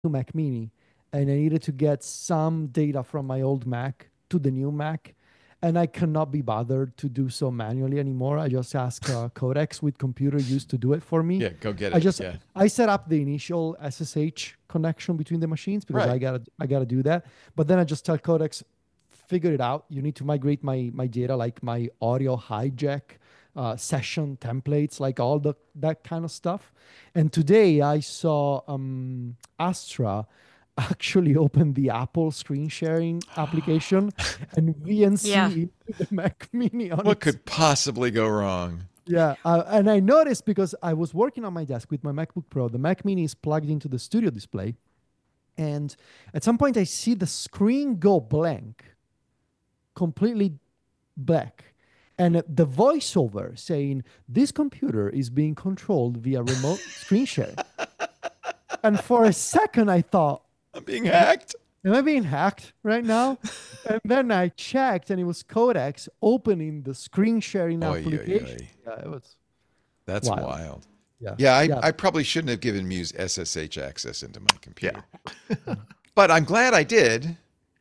Mac Mini, and I needed to get some data from my old Mac to the new Mac, and I cannot be bothered to do so manually anymore. I just ask Codex with computer used to do it for me. Yeah, go get I it. just Yeah. I set up the initial SSH connection between the machines because Right. I gotta do that. But then I just tell Codex, figure it out. You need to migrate my data, like my audio hijack session templates, like all that kind of stuff. And today I saw Astra actually open the Apple screen sharing application and Yeah. VNC into the Mac Mini on What its. could possibly go wrong? Yeah, and I noticed because I was working on my desk with my MacBook Pro. The Mac Mini is plugged into the studio display, and at some point I see the screen go blank, completely black, and the voiceover saying this computer is being controlled via remote screen sharing. And for a second, I thought, I'm being hacked. am I being hacked right now? And then I checked, and it was Codex opening the screen sharing Oy, oy, application. oy. Yeah, it was That's wild. wild. Yeah, Yeah, yeah. I probably shouldn't have given Muse SSH access into my computer. But I'm glad I did.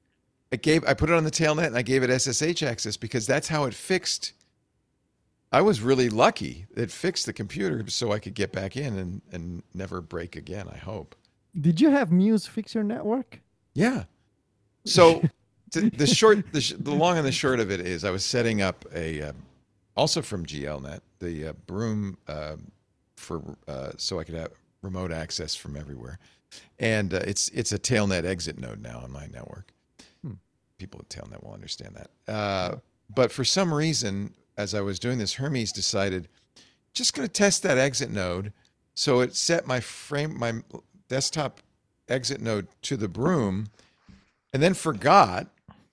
I put it on the tailnet and I gave it SSH access because that's how it fixed. I was really lucky. It fixed the computer so I could get back in and never break again, I hope. Did you have Muse fix your network? Yeah. So the long and the short of it is I was setting up also from GLNet, the Broom for so I could have remote access from everywhere. And it's a tailnet exit node now on my network. Hmm. People at tailnet will understand that. But for some reason, as I was doing this, Hermes decided just going to test that exit node. So it set my desktop exit node to the Broom, and then forgot,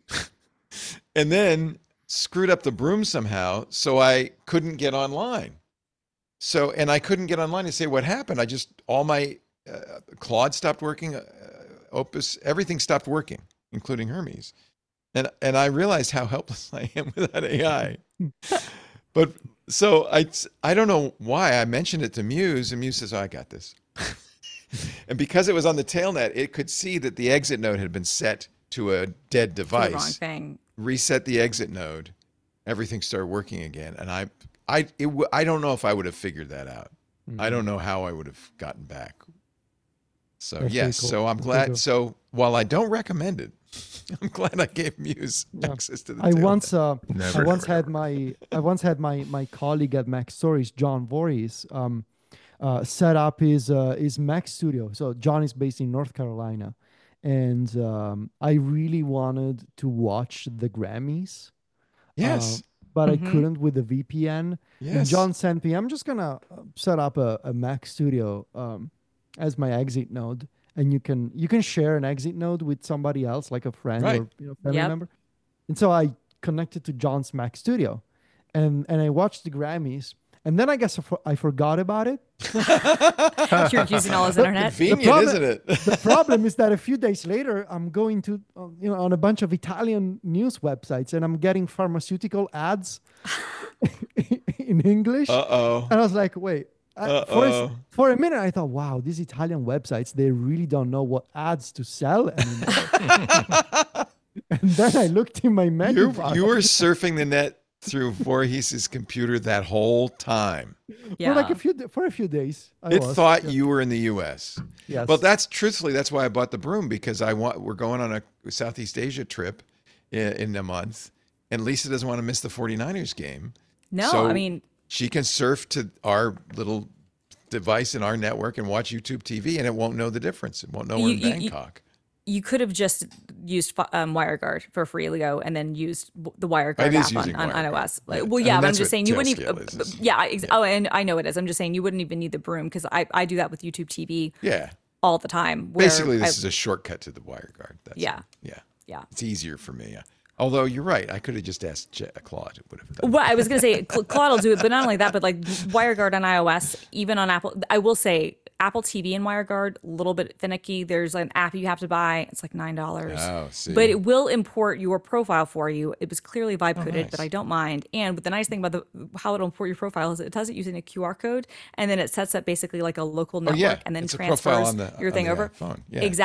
and then screwed up the Broom somehow, so I couldn't get online. And I couldn't get online to say what happened. All my Claude stopped working, Opus, everything stopped working, including Hermes. And I realized how helpless I am without AI. But so I don't know why I mentioned it to Muse, and Muse says, "Oh, I got this." And because it was on the tailnet, it could see that the exit node had been set to a dead To the wrong device. thing. Reset the exit node, everything started working again, and I don't know if I would have figured that out. I don't know how I would have gotten back. So That's yes, pretty cool. so I'm That's pretty glad. cool. So while I don't recommend it, I'm glad I gave Muse Yeah. access to the I tailnet. once Never, I once never, had never. my colleague at Mac Stories, John Voorhees, set up his Mac studio. So John is based in North Carolina, and I really wanted to watch the Grammys, uh, Yes, but I Hmm. couldn't with the VPN. And yes, John sent me, I'm just gonna set up a Mac studio as my exit node, and you can share an exit node with somebody else, like a friend right. or family Yep. member. And so I connected to John's Mac studio, and I watched the Grammys. And then I guess I forgot about it. You're using all his The, internet. the Convenient, problem isn't it? the problem is that a few days later, I'm going to on a bunch of Italian news websites, and I'm getting pharmaceutical ads in English. Uh-oh. And I was like, wait. Uh-oh. For a minute, I thought, wow, these Italian websites, they really don't know what ads to sell anymore. And then I looked in my menu bar You were surfing the net through Voorhees' computer that whole time. Yeah. for a few days. It thought you were in the U.S. Yes. Well, that's why I bought the Broom, because we're going on a Southeast Asia trip in a month, and Lisa doesn't want to miss the 49ers game. No, So I mean, she can surf to our little device in our network and watch YouTube TV, and it won't know the difference. It won't know we're in Bangkok. you could have just used WireGuard for Freelio and then used the WireGuard It is app using on WireGuard. iOS. Yeah. Well, I yeah, mean, but I'm that's just what saying you wouldn't Tailscale even. is. Yeah, Yeah. oh, and I know it is. I'm just saying you wouldn't even need the Broom because I do that with YouTube TV Yeah. all the time. Where Basically, this is a shortcut to the WireGuard. That's Yeah. it. Yeah. yeah. It's easier for me. Yeah. Although you're right, I could have just asked Claude. It would have done. Well, I was going to say Claude will do it, but not only that, but like WireGuard on iOS, even on Apple. I will say Apple TV and WireGuard, a little bit finicky. There's an app you have to buy. It's like $9. Oh, see. But it will import your profile for you. It was clearly vibe coded, nice. but I don't mind. And the nice thing about how it'll import your profile is it does it using a QR code, and then it sets up basically like a local network, yeah. and then It's a profile transfers on the, your on thing the over. phone. Yeah. Exactly.